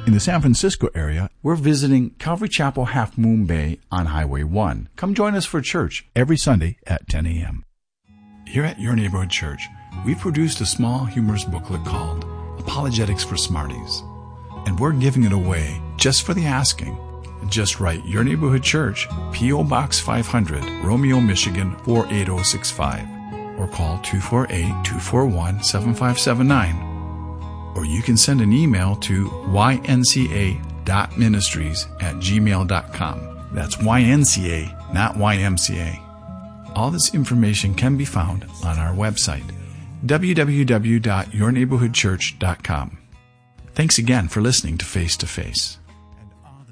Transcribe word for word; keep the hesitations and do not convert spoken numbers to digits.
In the San Francisco area, we're visiting Calvary Chapel Half Moon Bay on Highway one. Come join us for church every Sunday at ten a.m. Here at Your Neighborhood Church, we've produced a small humorous booklet called Apologetics for Smarties. And we're giving it away just for the asking. Just write Your Neighborhood Church, P O. Box five hundred, Romeo, Michigan four eight zero six five, or call two four eight, two four one, seven five seven nine. Or you can send an email to y n c a dot ministries at gmail dot com. That's Y N C A, not Y M C A. All this information can be found on our website, w w w dot your neighborhood church dot com. Thanks again for listening to Face to Face.